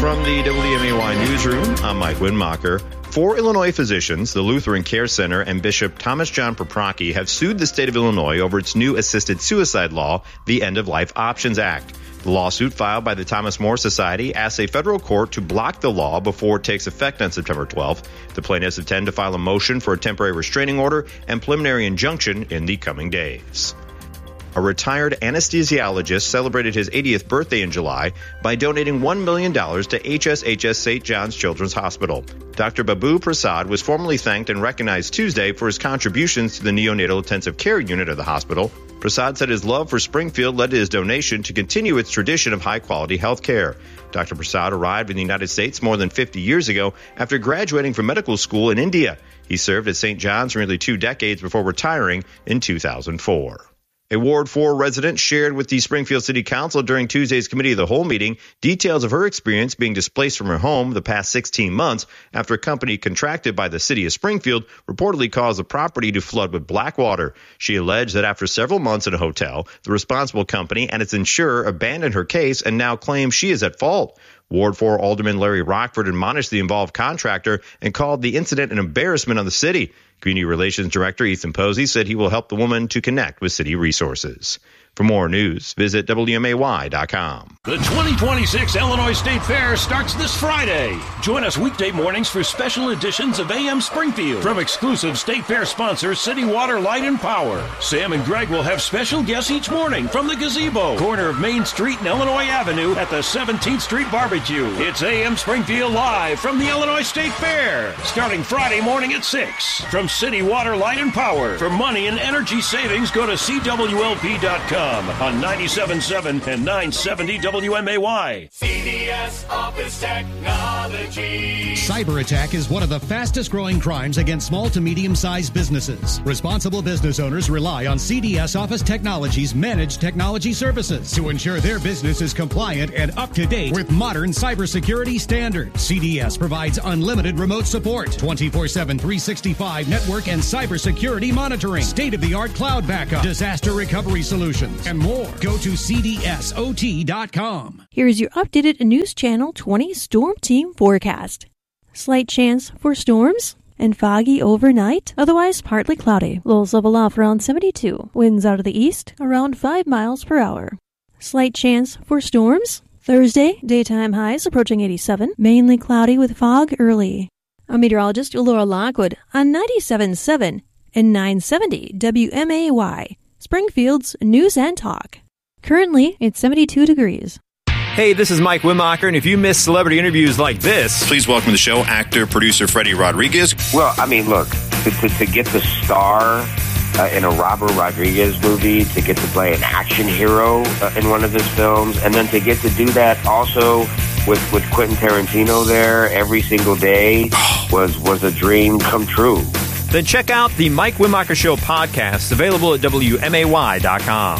From the WMAY newsroom, I'm Mike Winmacher. 4 Illinois physicians, the Lutheran Care Center and Bishop Thomas John Proprocki, have sued the state of Illinois over its new assisted suicide law, the End of Life Options Act. The lawsuit filed by the Thomas More Society asks a federal court to block the law before it takes effect on September 12th. The plaintiffs intend to file a motion for a temporary restraining order and preliminary injunction in the coming days. A retired anesthesiologist celebrated his 80th birthday in July by donating $1 million to HSHS St. John's Children's Hospital. Dr. Babu Prasad was formally thanked and recognized Tuesday for his contributions to the neonatal intensive care unit of the hospital. Prasad said his love for Springfield led to his donation to continue its tradition of high-quality health care. Dr. Prasad arrived in the United States more than 50 years ago after graduating from medical school in India. He served at St. John's for nearly 2 decades before retiring in 2004. A Ward 4 resident shared with the Springfield City Council during Tuesday's Committee of the Whole meeting details of her experience being displaced from her home the past 16 months after a company contracted by the city of Springfield reportedly caused the property to flood with black water. She alleged that after several months in a hotel, the responsible company and its insurer abandoned her case and now claims she is at fault. Ward 4 Alderman Larry Rockford admonished the involved contractor and called the incident an embarrassment on the city. Community Relations Director Ethan Posey said he will help the woman to connect with city resources. For more news, visit WMAY.com. The 2026 Illinois State Fair starts this Friday. Join us weekday mornings for special editions of AM Springfield from exclusive State Fair sponsor City Water, Light, and Power. Sam and Greg will have special guests each morning from the gazebo, corner of Main Street and Illinois Avenue at the 17th Street Barbecue. It's AM Springfield live from the Illinois State Fair, starting Friday morning at 6. From City Water, Light, and Power. For money and energy savings, go to CWLP.com. On 97.7 and 970 WMAY. CDS Office Technology. Cyber attack is one of the fastest growing crimes against small to medium-sized businesses. Responsible business owners rely on CDS Office Technology's managed technology services to ensure their business is compliant and up to date with modern cybersecurity standards. CDS provides unlimited remote support, 24/7, 365 network and cybersecurity monitoring, state-of-the-art cloud backup, disaster recovery solutions, and more. Go to cdsot.com. Here's your updated News Channel 20 Storm Team forecast. Slight chance for storms and foggy overnight, otherwise partly cloudy. Lows level off around 72. Winds out of the east around 5 miles per hour. Slight chance for storms. Thursday, daytime highs approaching 87. Mainly cloudy with fog early. I'm meteorologist Laura Lockwood on 97.7 and 970 WMAY. Springfield's News and Talk. Currently, it's 72 degrees. Hey, this is Mike Winmacher, and if you miss celebrity interviews like this, please welcome to the show actor, producer Freddie Rodriguez. Well, I mean, look, to get the star in a Robert Rodriguez movie, to get to play an action hero in one of his films, and then to get to do that also with Quentin Tarantino there every single day was a dream come true. Then check out the Mike Winmacher Show podcast, available at WMAY.com.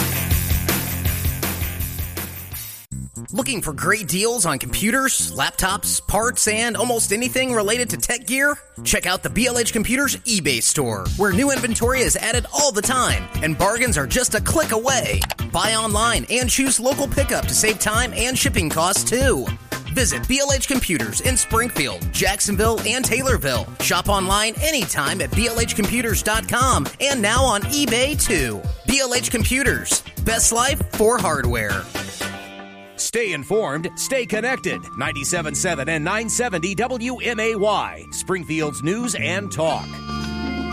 Looking for great deals on computers, laptops, parts, and almost anything related to tech gear? Check out the BLH Computers eBay store, where new inventory is added all the time, and bargains are just a click away. Buy online and choose local pickup to save time and shipping costs, too. Visit BLH Computers in Springfield, Jacksonville, and Taylorville. Shop online anytime at blhcomputers.com and now on eBay, too. BLH Computers. Best life for hardware. Stay informed, stay connected. 97.7 and 970 WMAY. Springfield's News and Talk.